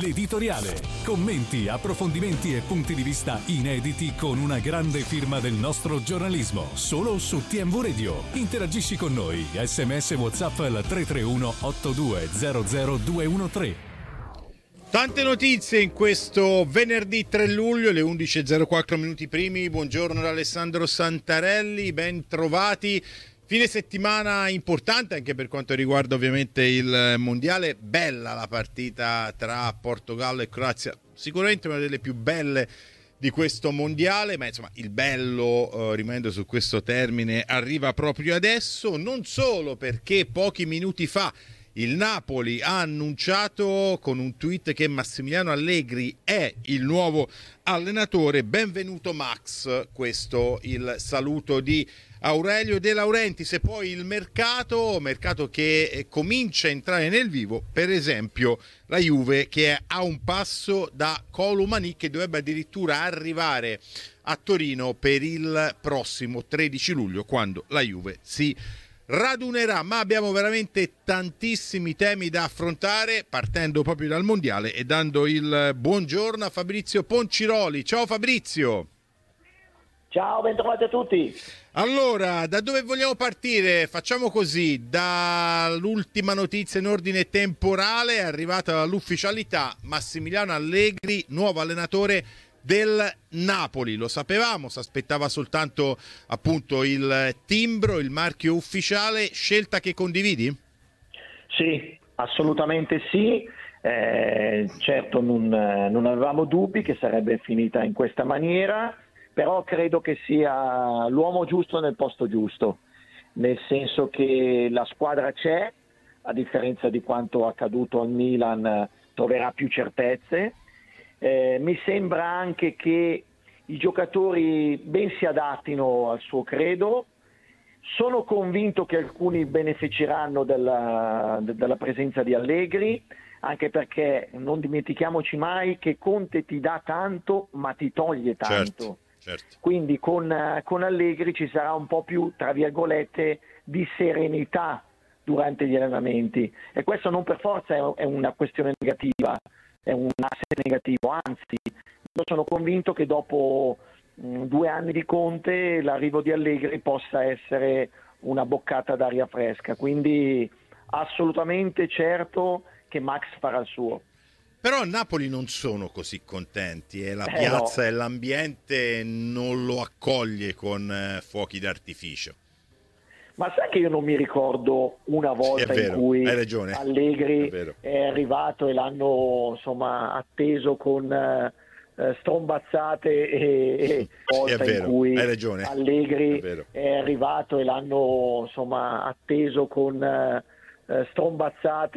L'editoriale. Commenti, approfondimenti e punti di vista inediti con una grande firma del nostro giornalismo. Solo su TMV Radio. Interagisci con noi. SMS WhatsApp al 331 8200 213. Tante notizie in questo venerdì 3 luglio, le 11.04 minuti primi. Buongiorno da Alessandro Santarelli, ben trovati. Fine settimana importante anche per quanto riguarda ovviamente il mondiale. Bella la partita tra Portogallo e Croazia, sicuramente una delle più belle di questo mondiale, ma insomma il bello, rimanendo su questo termine, arriva proprio adesso, non solo perché pochi minuti fa il Napoli ha annunciato con un tweet che Massimiliano Allegri è il nuovo allenatore. Benvenuto Max, questo il saluto di Aurelio De Laurentiis. E poi il mercato che comincia a entrare nel vivo, per esempio la Juve che è a un passo da Kolo Muani, che dovrebbe addirittura arrivare a Torino per il prossimo 13 luglio, quando la Juve si radunerà. Ma abbiamo veramente tantissimi temi da affrontare, partendo proprio dal mondiale e dando il buongiorno a Fabrizio Ponciroli. Ciao Fabrizio. Ciao, bentrovati a tutti. Allora, da dove vogliamo partire? Facciamo così, dall'ultima notizia in ordine temporale è arrivata l'ufficialità: Massimiliano Allegri, nuovo allenatore del Napoli. Lo sapevamo, si aspettava soltanto appunto il timbro, il marchio ufficiale. Scelta che condividi? Sì, assolutamente sì. Certo non avevamo dubbi che sarebbe finita in questa maniera, però credo che sia l'uomo giusto nel posto giusto, nel senso che la squadra c'è, a differenza di quanto accaduto al Milan, troverà più certezze. Mi sembra anche che i giocatori ben si adattino al suo credo. Sono convinto che alcuni beneficeranno della presenza di Allegri, anche perché non dimentichiamoci mai che Conte ti dà tanto ma ti toglie tanto. Certo. Quindi con Allegri ci sarà un po' più, tra virgolette, di serenità durante gli allenamenti, e questo non per forza è una questione negativa, è un asse negativo, anzi io sono convinto che dopo 2 anni di Conte l'arrivo di Allegri possa essere una boccata d'aria fresca, quindi assolutamente certo che Max farà il suo. Però a Napoli non sono così contenti e la piazza no. e l'ambiente non lo accoglie con fuochi d'artificio. Ma sai che io non mi ricordo una volta in cui hai ragione, Allegri è arrivato e l'hanno insomma atteso con strombazzate e volta in cui hai ragione, Allegri è arrivato e l'hanno insomma atteso con strombazzate